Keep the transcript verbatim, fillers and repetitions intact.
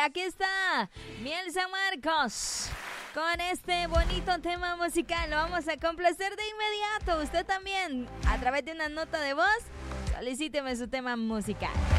aquí está Miel San Marcos con este bonito tema musical. Lo vamos a complacer de inmediato. Usted también, a través de una nota de voz, solicíteme su tema musical.